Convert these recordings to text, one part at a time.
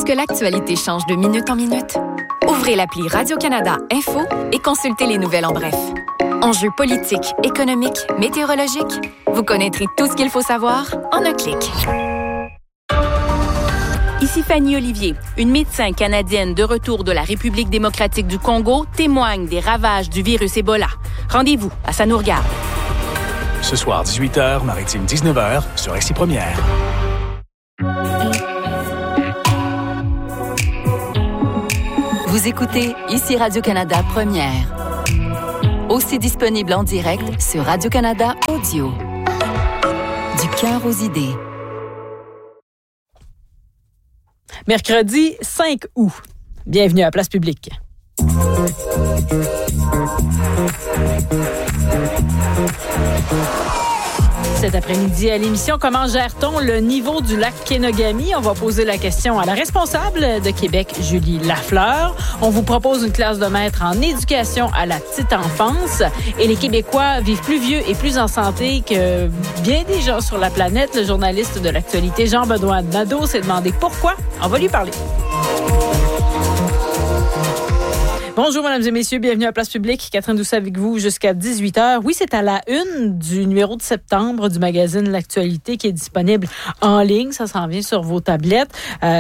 que l'actualité change de minute en minute? Ouvrez l'appli Radio-Canada Info et consultez les nouvelles en bref. Enjeux politiques, économiques, météorologiques, vous connaîtrez tout ce qu'il faut savoir en un clic. Ici Fanny Olivier, une médecin canadienne de retour de la République démocratique du Congo témoigne des ravages du virus Ebola. Rendez-vous à Ça nous regarde. Ce soir, 18h, Maritime 19h, sur Ici Première. Vous écoutez Ici Radio-Canada Première. Aussi disponible en direct sur Radio-Canada Audio. Du cœur aux idées. Mercredi 5 août. Bienvenue à Place Publique. Cet après-midi à l'émission, comment gère-t-on le niveau du lac Kenogami? On va poser la question à la responsable de Québec, Julie Lafleur. On vous propose une classe de maître en éducation à la petite enfance. Et les Québécois vivent plus vieux et plus en santé que bien des gens sur la planète. Le journaliste de l'actualité, Jean-Benoît Nadeau, s'est demandé pourquoi. On va lui parler. Bonjour, mesdames et messieurs, bienvenue à Place Publique. Catherine Doucet avec vous jusqu'à 18h. Oui, c'est à la une du numéro de septembre du magazine L'Actualité qui est disponible en ligne. Ça s'en vient sur vos tablettes.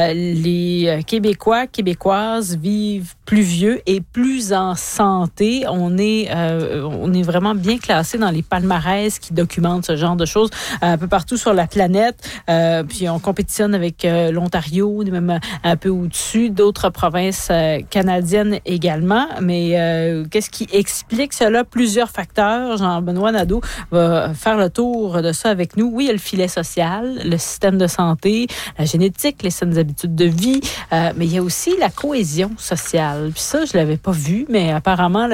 Les Québécois, Québécoises vivent plus vieux et plus en santé. On est vraiment bien classé dans les palmarès qui documentent ce genre de choses un peu partout sur la planète. Puis on compétitionne avec l'Ontario, même un peu au-dessus, d'autres provinces canadiennes également. Mais qu'est-ce qui explique cela? Plusieurs facteurs. Jean-Benoît Nadeau va faire le tour de ça avec nous. Oui, il y a le filet social, le système de santé, la génétique, les saines habitudes de vie, mais il y a aussi la cohésion sociale. Puis ça, je l'avais pas vu, mais apparemment,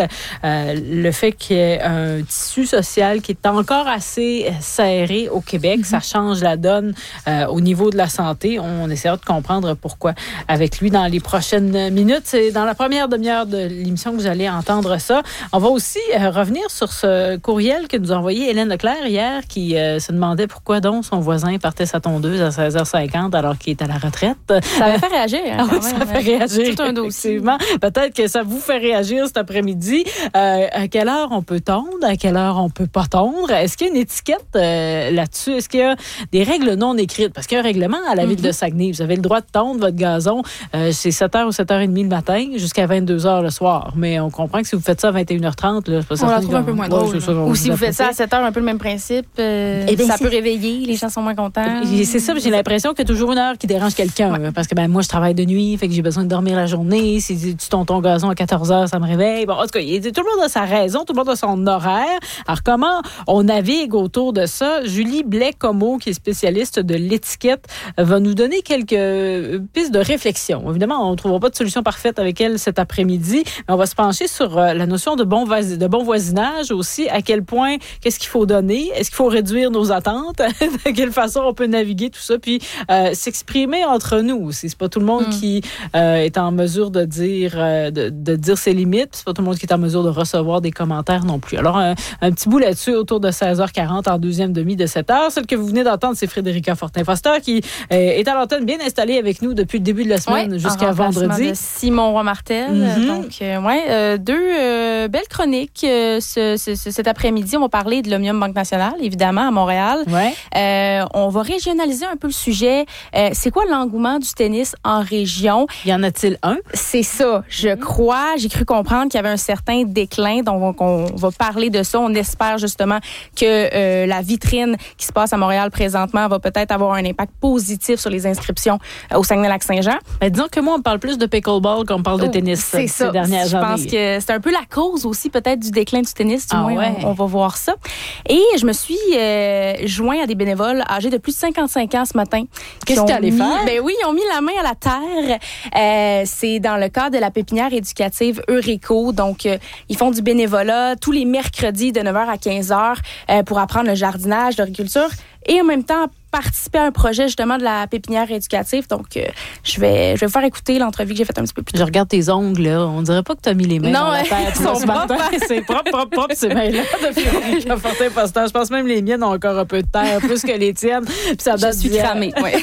le fait qu'il y ait un tissu social qui est encore assez serré au Québec, ça change la donne au niveau de la santé. On essaiera de comprendre pourquoi avec lui dans les prochaines minutes. C'est dans la première demi-heure de l'émission que vous allez entendre ça. On va aussi revenir sur ce courriel que nous a envoyé Hélène Leclerc hier qui se demandait pourquoi donc son voisin partait sa tondeuse à 16h50 alors qu'il est à la retraite. Ça avait fait réagir. Ah oui, ça fait réagir. Tout un dossier. Peut-être que ça vous fait réagir cet après-midi. À quelle heure on peut tondre? À quelle heure on peut pas tondre? Est-ce qu'il y a une étiquette là-dessus? Est-ce qu'il y a des règles non écrites? Parce qu'il y a un règlement à la ville de Saguenay. Vous avez le droit de tondre votre gazon. C'est 7h ou 7h30 le matin jusqu'à 22h le soir. Mais on comprend que si vous faites ça à 21h30, là, c'est pas on la trouve un peu moins drôle. Ou si vous faites ça à 7h, un peu le même principe, ça peut réveiller, les gens sont moins contents. C'est ça, j'ai l'impression qu'il y a toujours une heure qui dérange quelqu'un. Ouais. Parce que moi, je travaille de nuit, fait que j'ai besoin de dormir la journée. Si tu tonds ton gazon à 14h, ça me réveille. Bon, en tout cas, tout le monde a sa raison, tout le monde a son horaire. Alors, comment on navigue autour de ça? Julie Blais-Comeau, qui est spécialiste de l'étiquette, va nous donner quelques pistes de réflexion. Évidemment, on ne trouvera pas de solution parfaite avec elle cet après-midi, mais on va se pencher sur la notion de bon voisinage aussi. À quel point, qu'est-ce qu'il faut donner? Est-ce qu'il faut réduire nos attentes? De quelle façon on peut naviguer tout ça? Puis s'exprimer entre nous aussi. C'est pas tout le monde qui est en mesure de dire ses limites. C'est pas tout le monde qui est en mesure de recevoir des commentaires non plus. Alors, un petit bout là-dessus autour de 16h40 en deuxième demi de 7h. Celle que vous venez d'entendre, c'est Frédérica Fortin-Foster qui est à l'antenne bien installée avec nous depuis le début de la semaine jusqu'à vendredi. De Simon Roy-Martel. Donc, deux belles chroniques cet après-midi. On va parler de l'Omnium Banque Nationale, évidemment, à Montréal. Ouais. On va régionaliser un peu le sujet. C'est quoi l'engouement du tennis en région? Y en a-t-il un? C'est ça, je crois. J'ai cru comprendre qu'il y avait un certain déclin. Donc, on va parler de ça. On espère justement que la vitrine qui se passe à Montréal présentement va peut-être avoir un impact positif sur les inscriptions au Saguenay-Lac-Saint-Jean. Mais disons que moi, on parle plus de pickleball qu'on parle de tennis ces dernières années. Je pense que c'est un peu la cause aussi peut-être du déclin du tennis. Du moins, on va voir ça. Et je me suis joint à des bénévoles âgés de plus de 55 ans ce matin. Qu'est-ce que tu allais faire? Ben oui, ils ont mis la main à la terre. C'est dans le cadre de la pépinière éducative Eurico. Donc, ils font du bénévolat tous les mercredis de 9h à 15h pour apprendre le jardinage, l'agriculture et en même temps participer à un projet justement de la pépinière éducative. Donc, je vais vous faire écouter l'entrevue que j'ai faite un petit peu plus tôt. Je regarde tes ongles, là. On dirait pas que tu as mis les mains dans la terre. Ils sont propres. C'est propre. C'est bien là depuis je pense même les miennes ont encore un peu de terre, plus que les tiennes. Puis ça date je suis cramée, oui.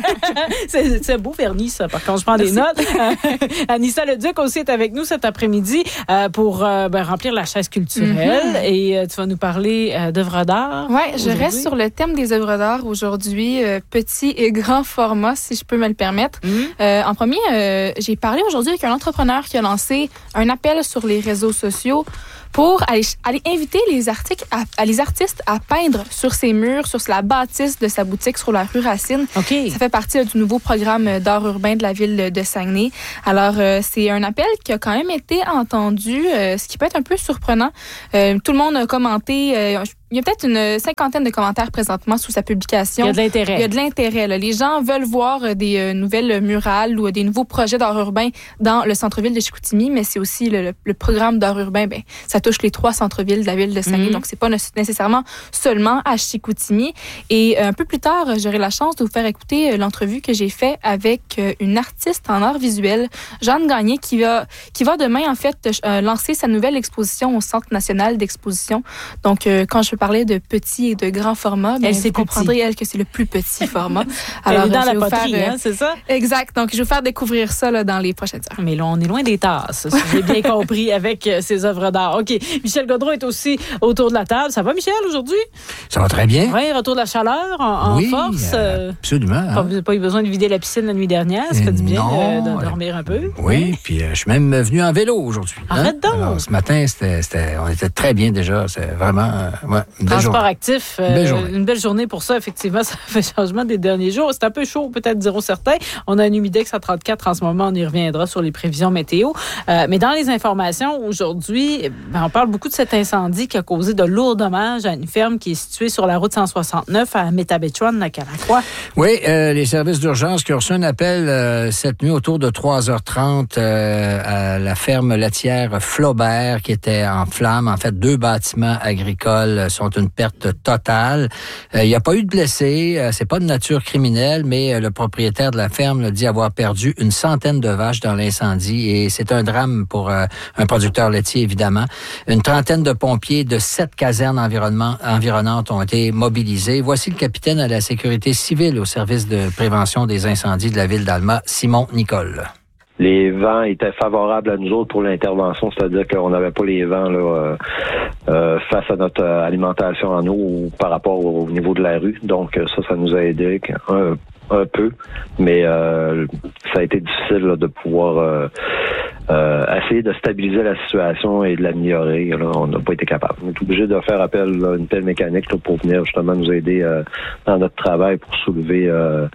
C'est beau vernis, ça. Par contre, je prends des notes. Anissa Leduc aussi est avec nous cet après-midi pour remplir la chaise culturelle. Et tu vas nous parler d'œuvres d'art. Oui, je reste sur le thème des œuvres d'art aujourd'hui, petit et grand format, si je peux me le permettre. En premier, j'ai parlé aujourd'hui avec un entrepreneur qui a lancé un appel sur les réseaux sociaux pour aller inviter les artistes à peindre sur ses murs, sur la bâtisse de sa boutique sur la rue Racine. Okay. Ça fait partie du nouveau programme d'art urbain de la ville de Saguenay. Alors, c'est un appel qui a quand même été entendu, ce qui peut être un peu surprenant. Tout le monde a commenté. Il y a peut-être une 50aine de commentaires présentement sous sa publication. Il y a de l'intérêt. Il y a de l'intérêt. Là. Les gens veulent voir des nouvelles murales ou des nouveaux projets d'art urbain dans le centre-ville de Chicoutimi, mais c'est aussi le programme d'art urbain. Ça touche les 3 centres-villes de la ville de Saguenay, donc c'est pas nécessairement seulement à Chicoutimi. Et un peu plus tard, j'aurai la chance de vous faire écouter l'entrevue que j'ai faite avec une artiste en art visuel, Jeanne Gagné, qui va demain, en fait, lancer sa nouvelle exposition au Centre national d'exposition. Donc, quand je parler de petit et de grand format, mais vous comprendrez, elle, que c'est le plus petit format. Alors, elle est dans la poterie, c'est ça? Exact. Donc, je vais vous faire découvrir ça là, dans les prochaines heures. Mais là, on est loin des tasses, si j'ai bien compris, avec ces œuvres d'art. OK. Michel Gaudreau est aussi autour de la table. Ça va, Michel, aujourd'hui? Ça va très bien. Oui, retour de la chaleur en force. Absolument. Vous n'avez pas eu besoin de vider la piscine la nuit dernière. Ça fait du bien de dormir un peu. Oui, puis je suis même venu en vélo aujourd'hui. Arrête donc! Alors, ce matin, on était très bien déjà. C'est vraiment... Transport actif, une belle journée pour ça, effectivement. Ça fait changement des derniers jours. C'est un peu chaud, peut-être diront certains. On a un humidex à 34 en ce moment. On y reviendra sur les prévisions météo. Mais dans les informations, aujourd'hui, on parle beaucoup de cet incendie qui a causé de lourds dommages à une ferme qui est située sur la route 169 à Métabetchouan, à Caracroix. Oui, les services d'urgence qui ont reçu un appel cette nuit autour de 3h30 à la ferme laitière Flaubert qui était en flammes. En fait, 2 bâtiments agricoles sont une perte totale. Il n'y a pas eu de blessés. C'est pas de nature criminelle, mais le propriétaire de la ferme dit avoir perdu une centaine de vaches dans l'incendie et c'est un drame pour un producteur laitier, évidemment. Une trentaine de pompiers de 7 casernes environnantes ont été mobilisés. Voici le capitaine à la sécurité civile au service de prévention des incendies de la ville d'Alma, Simon Nicole. Les vents étaient favorables à nous autres pour l'intervention, c'est-à-dire qu'on n'avait pas les vents là, face à notre alimentation en eau ou par rapport au niveau de la rue. Donc ça nous a aidé un peu, mais ça a été difficile là, de pouvoir essayer de stabiliser la situation et de l'améliorer. Là, on n'a pas été capable. On est obligé de faire appel à une telle mécanique là, pour venir justement nous aider dans notre travail pour soulever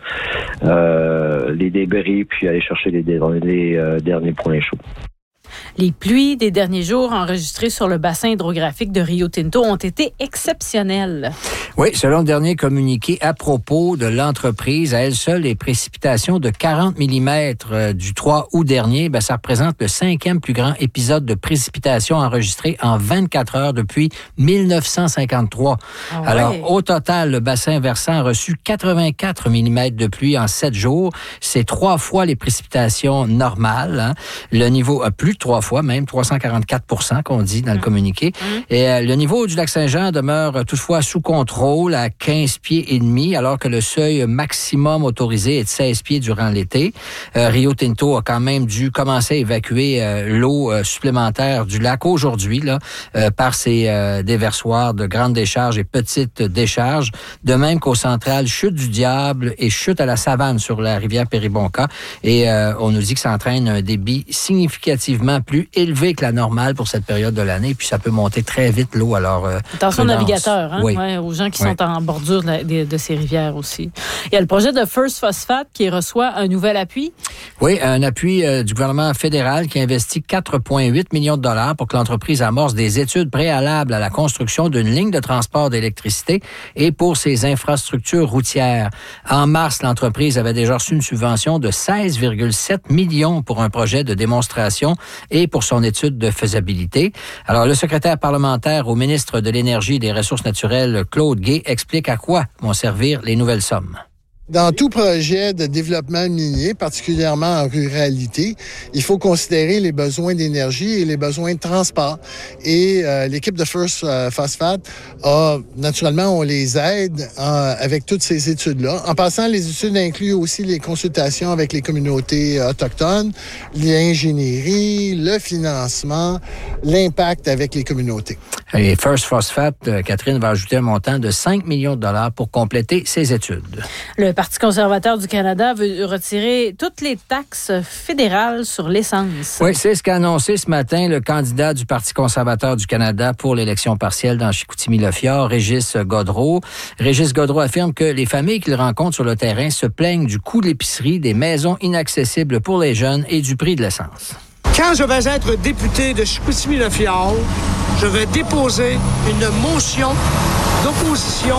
les débris puis aller chercher les derniers points chauds. Les pluies des derniers jours enregistrées sur le bassin hydrographique de Rio Tinto ont été exceptionnelles. Oui, selon le dernier communiqué à propos de l'entreprise, à elle seule, les précipitations de 40 mm du 3 août dernier, ça représente le 5e plus grand épisode de précipitations enregistré en 24 heures depuis 1953. Ah ouais. Alors, au total, le bassin versant a reçu 84 mm de pluie en 7 jours. C'est 3 fois les précipitations normales. Hein. Le niveau a plus de 3 fois, même 344 % qu'on dit dans le communiqué. Et le niveau du lac Saint-Jean demeure toutefois sous contrôle à 15 pieds et demi, alors que le seuil maximum autorisé est de 16 pieds durant l'été. Rio Tinto a quand même dû commencer à évacuer l'eau supplémentaire du lac aujourd'hui là, par ses déversoirs de grandes décharges et petites décharges, de même qu'aux centrales Chute du Diable et Chute à la Savane sur la rivière Péribonka. Et on nous dit que ça entraîne un débit significativement plus élevé que la normale pour cette période de l'année, puis ça peut monter très vite l'eau. Alors, attention aux navigateurs, hein? Oui. Ouais, aux gens qui sont en bordure de ces rivières aussi. Il y a le projet de First Phosphate qui reçoit un nouvel appui. Oui, un appui du gouvernement fédéral qui investit 4,8 millions de dollars pour que l'entreprise amorce des études préalables à la construction d'une ligne de transport d'électricité et pour ses infrastructures routières. En mars, l'entreprise avait déjà reçu une subvention de 16,7 millions pour un projet de démonstration et et pour son étude de faisabilité. Alors, le secrétaire parlementaire au ministre de l'Énergie et des Ressources naturelles, Claude Guay, explique à quoi vont servir les nouvelles sommes. Dans tout projet de développement minier, particulièrement en ruralité, il faut considérer les besoins d'énergie et les besoins de transport. Et l'équipe de First Phosphate naturellement, on les aide avec toutes ces études-là. En passant, les études incluent aussi les consultations avec les communautés autochtones, l'ingénierie, le financement, l'impact avec les communautés. Et First Phosphate, Catherine, va ajouter un montant de 5 millions de dollars pour compléter ses études. Le Parti conservateur du Canada veut retirer toutes les taxes fédérales sur l'essence. Oui, c'est ce qu'a annoncé ce matin le candidat du Parti conservateur du Canada pour l'élection partielle dans Chicoutimi-Le-Fjord, Régis Gaudreault. Régis Gaudreault affirme que les familles qu'il rencontre sur le terrain se plaignent du coût de l'épicerie, des maisons inaccessibles pour les jeunes et du prix de l'essence. Quand je vais être député de Chicoutimi-Le-Fjord, je vais déposer une motion d'opposition